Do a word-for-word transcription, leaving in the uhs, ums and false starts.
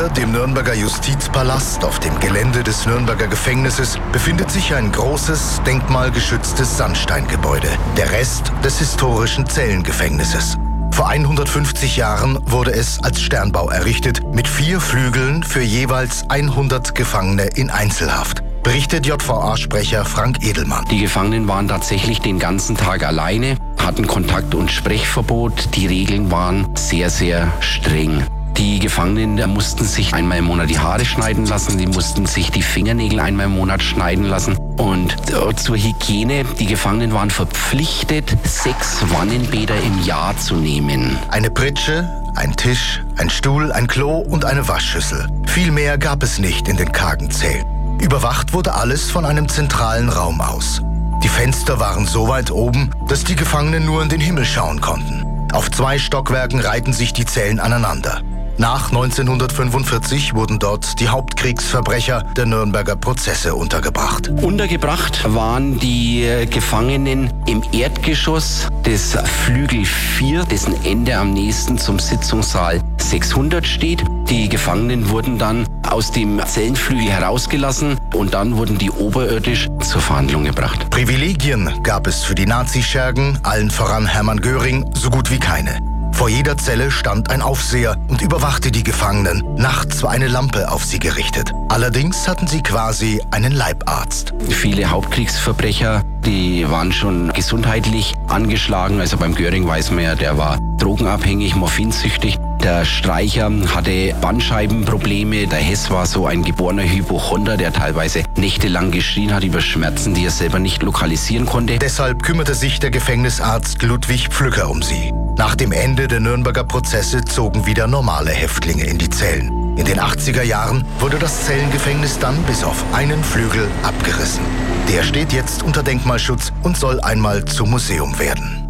Hinter dem Nürnberger Justizpalast auf dem Gelände des Nürnberger Gefängnisses befindet sich ein großes, denkmalgeschütztes Sandsteingebäude, der Rest des historischen Zellengefängnisses. Vor hundertfünfzig Jahren wurde es als Sternbau errichtet, mit vier Flügeln für jeweils hundert Gefangene in Einzelhaft. Berichtet J V A-Sprecher Frank Edelmann. Die Gefangenen waren tatsächlich den ganzen Tag alleine, hatten Kontakt- und Sprechverbot. Die Regeln waren sehr, sehr streng. Die Gefangenen mussten sich einmal im Monat die Haare schneiden lassen, die mussten sich die Fingernägel einmal im Monat schneiden lassen. Und zur Hygiene, die Gefangenen waren verpflichtet, sechs Wannenbäder im Jahr zu nehmen. Eine Pritsche, ein Tisch, ein Stuhl, ein Klo und eine Waschschüssel. Viel mehr gab es nicht in den kargen Zellen. Überwacht wurde alles von einem zentralen Raum aus. Die Fenster waren so weit oben, dass die Gefangenen nur in den Himmel schauen konnten. Auf zwei Stockwerken reihten sich die Zellen aneinander. Nach neunzehnhundertfünfundvierzig wurden dort die Hauptkriegsverbrecher der Nürnberger Prozesse untergebracht. Untergebracht waren die Gefangenen im Erdgeschoss des Flügel vier, dessen Ende am nächsten zum Sitzungssaal sechshundert steht. Die Gefangenen wurden dann aus dem Zellenflügel herausgelassen und dann wurden die oberirdisch zur Verhandlung gebracht. Privilegien gab es für die Nazischergen, allen voran Hermann Göring, so gut wie keine. Vor jeder Zelle stand ein Aufseher und überwachte die Gefangenen. Nachts war eine Lampe auf sie gerichtet. Allerdings hatten sie quasi einen Leibarzt. Viele Hauptkriegsverbrecher, die waren schon gesundheitlich angeschlagen. Also beim Göring weiß man ja, der war drogenabhängig, morphinsüchtig. Der Streicher hatte Bandscheibenprobleme. Der Hess war so ein geborener Hypochonder, der teilweise nächtelang geschrien hat über Schmerzen, die er selber nicht lokalisieren konnte. Deshalb kümmerte sich der Gefängnisarzt Ludwig Pflücker um sie. Nach dem Ende der Nürnberger Prozesse zogen wieder normale Häftlinge in die Zellen. In den achtziger Jahren wurde das Zellengefängnis dann bis auf einen Flügel abgerissen. Der steht jetzt unter Denkmalschutz und soll einmal zum Museum werden.